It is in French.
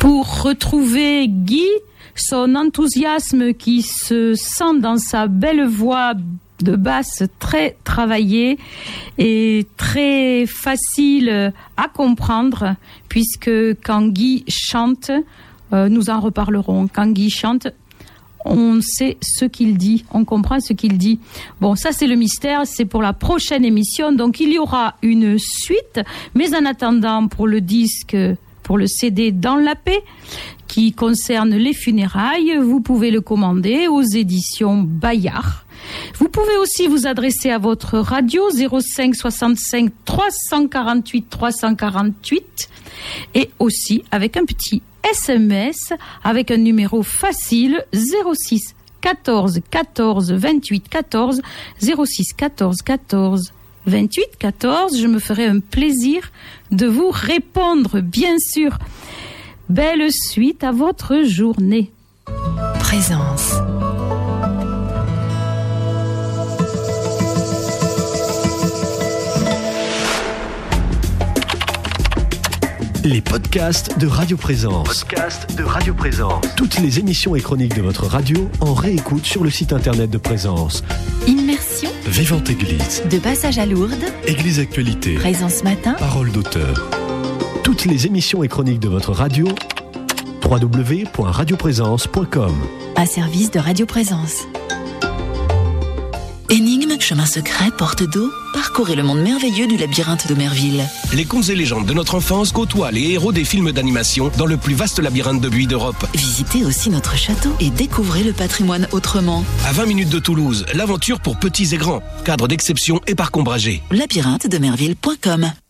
Pour retrouver Guy, son enthousiasme qui se sent dans sa belle voix de basse très travaillée et très facile à comprendre, puisque quand Guy chante, nous en reparlerons, quand Guy chante, on sait ce qu'il dit, on comprend ce qu'il dit. Bon, ça c'est le mystère, c'est pour la prochaine émission, donc il y aura une suite, mais en attendant, pour le disque, pour le CD Dans la paix, qui concerne les funérailles, vous pouvez le commander aux éditions Bayard. Vous pouvez aussi vous adresser à votre radio 05 65 348 348 et aussi avec un petit SMS avec un numéro facile 06 14 14 28 14 06 14 14 28 14. Je me ferai un plaisir de vous répondre, bien sûr. Belle suite à votre journée. Présence. Les podcasts de Radio Présence. Toutes les émissions et chroniques de votre radio en réécoute sur le site internet de Présence. Immersion. Vivante Église. De passage à Lourdes. Église Actualité. Présence matin. Parole d'auteur. Toutes les émissions et chroniques de votre radio. www.radioprésence.com. Un service de Radio Présence. Énigme, chemin secret, porte d'eau, parcourez le monde merveilleux du labyrinthe d'Omerville. Les contes et légendes de notre enfance côtoient les héros des films d'animation dans le plus vaste labyrinthe de buis d'Europe. Visitez aussi notre château et découvrez le patrimoine autrement. À 20 minutes de Toulouse, l'aventure pour petits et grands. Cadre d'exception et parc ombragé. Labyrinthe d'Omerville.com.